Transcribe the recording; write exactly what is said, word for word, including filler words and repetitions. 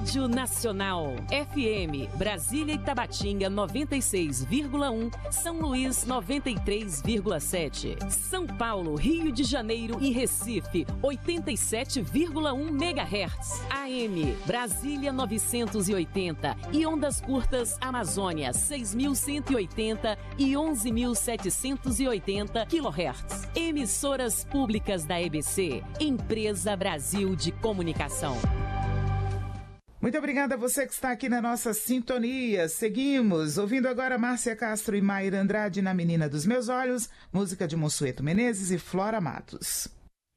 Rádio Nacional. F M, Brasília e Tabatinga noventa e seis vírgula um, São Luís noventa e três vírgula sete, São Paulo, Rio de Janeiro e Recife oitenta e sete vírgula um megahertz. A M, Brasília novecentos e oitenta e ondas curtas Amazônia seis mil cento e oitenta e onze mil setecentos e oitenta quilohertz. Emissoras públicas da E B C, Empresa Brasil de Comunicação. Muito obrigada a você que está aqui na nossa sintonia. Seguimos ouvindo agora Márcia Castro e Mayra Andrade na Menina dos Meus Olhos, música de Monsueto Menezes e Flora Matos.